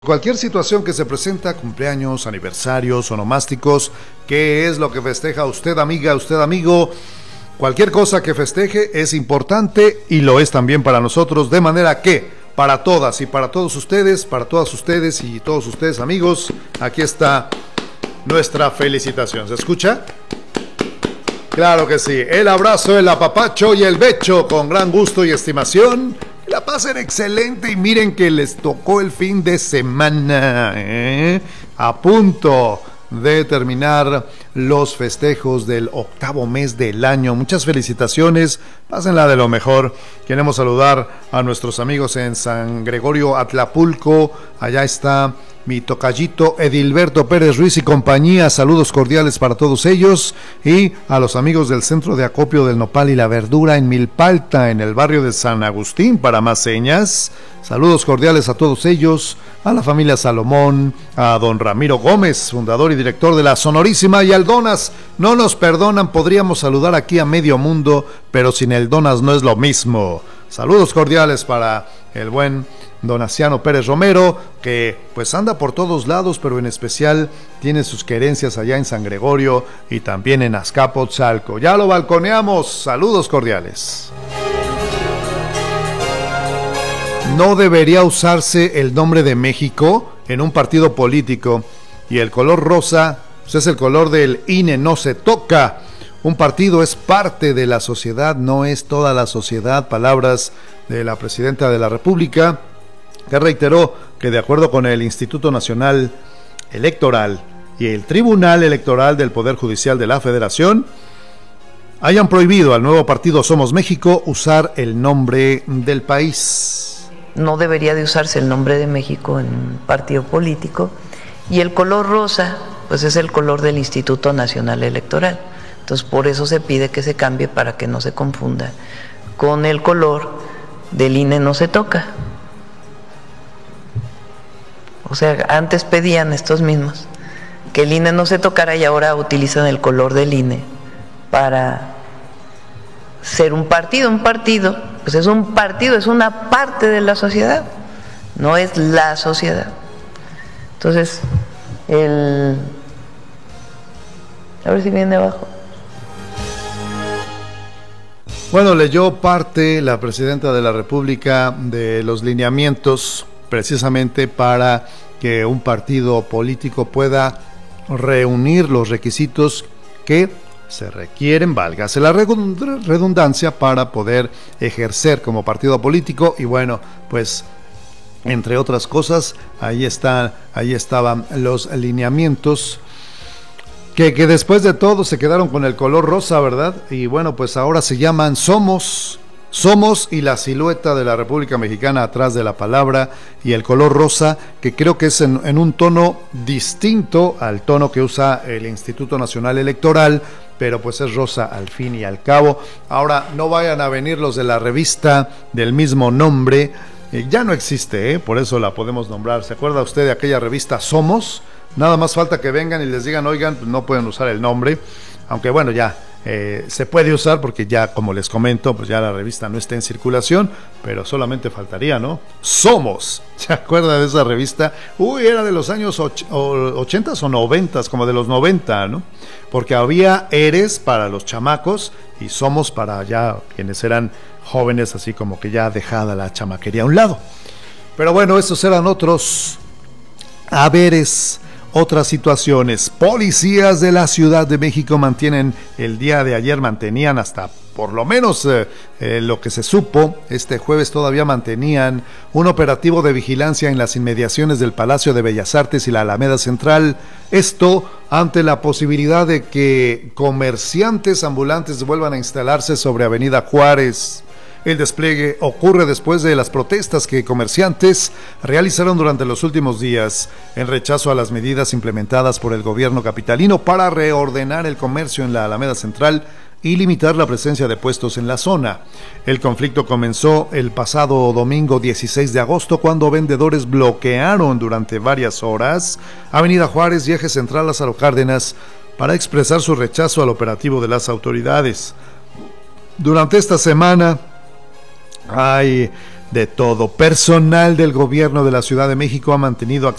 Cualquier situación que se presenta, cumpleaños, aniversarios, onomásticos, ¿qué es lo que festeja usted, amiga, usted, amigo? Cualquier cosa que festeje es importante y lo es también para nosotros, de manera que para todas y para todos ustedes, para todas ustedes y todos ustedes, amigos, aquí está nuestra felicitación. ¿Se escucha? Claro que sí. El abrazo, el apapacho y el becho con gran gusto y estimación. La pasen excelente y miren que les tocó el fin de semana, a punto de terminar los festejos del octavo mes del año. Muchas felicitaciones, pásenla de lo mejor. Queremos saludar a nuestros amigos en San Gregorio Atlapulco. Allá está mi tocallito Edilberto Pérez Ruiz y compañía. Saludos cordiales para todos ellos. Y a los amigos del Centro de Acopio del Nopal y la Verdura en Milpalta, en el barrio de San Agustín, para más señas. Saludos cordiales a todos ellos, a la familia Salomón, a don Ramiro Gómez, fundador y director de la Sonorísima, y al Donas. No nos perdonan, podríamos saludar aquí a medio mundo, pero sin el Donas no es lo mismo. Saludos cordiales para el buen Donaciano Pérez Romero, que pues anda por todos lados, pero en especial tiene sus querencias allá en San Gregorio y también en Azcapotzalco. Ya lo balconeamos, saludos cordiales. No debería usarse el nombre de México en un partido político, y el color rosa pues es el color del INE, no se toca. Un partido es parte de la sociedad, no es toda la sociedad. Palabras de la presidenta de la República, que reiteró que de acuerdo con el Instituto Nacional Electoral y el Tribunal Electoral del Poder Judicial de la Federación, hayan prohibido al nuevo partido Somos México usar el nombre del país. No debería de usarse el nombre de México en un partido político, y el color rosa pues es el color del Instituto Nacional Electoral. Entonces por eso se pide que se cambie, para que no se confunda con el color del INE no se toca. O sea, antes pedían estos mismos que el INE no se tocara, y ahora utilizan el color del INE para ser un partido. Un partido, pues es un partido, es una parte de la sociedad, no es la sociedad. Entonces, a ver si viene abajo. Bueno, leyó parte la presidenta de la República de los lineamientos precisamente para que un partido político pueda reunir los requisitos que se requieren, válgase la redundancia, para poder ejercer como partido político. Y bueno, pues entre otras cosas, ahí estaban los lineamientos que después de todo se quedaron con el color rosa, ¿verdad? Y bueno, pues ahora se llaman Somos y la silueta de la República Mexicana atrás de la palabra, y el color rosa, que creo que es en un tono distinto al tono que usa el Instituto Nacional Electoral, pero pues es rosa al fin y al cabo. Ahora, no vayan a venir los de la revista del mismo nombre, ya no existe, por eso la podemos nombrar. ¿Se acuerda usted de aquella revista Somos? Nada más falta que vengan y les digan, oigan, pues no pueden usar el nombre, aunque bueno, ya se puede usar porque ya, como les comento, pues ya la revista no está en circulación, pero solamente faltaría, ¿no? Somos, ¿se acuerda de esa revista? Era de los años 80s o 90s, como de los 90, ¿no? Porque había Eres para los chamacos y Somos para ya quienes eran jóvenes, así como que ya dejada la chamaquería a un lado. Pero bueno, esos eran otros haberes, otras situaciones. Policías de la Ciudad de México mantenían hasta por lo menos lo que se supo, este jueves todavía mantenían un operativo de vigilancia en las inmediaciones del Palacio de Bellas Artes y la Alameda Central. Esto ante la posibilidad de que comerciantes ambulantes vuelvan a instalarse sobre Avenida Juárez. El despliegue ocurre después de las protestas que comerciantes realizaron durante los últimos días en rechazo a las medidas implementadas por el gobierno capitalino para reordenar el comercio en la Alameda Central y limitar la presencia de puestos en la zona. El conflicto comenzó el pasado domingo 16 de agosto, cuando vendedores bloquearon durante varias horas Avenida Juárez y Eje Central Lázaro Cárdenas para expresar su rechazo al operativo de las autoridades. Durante esta semana hay de todo. Personal del gobierno de la Ciudad de México ha mantenido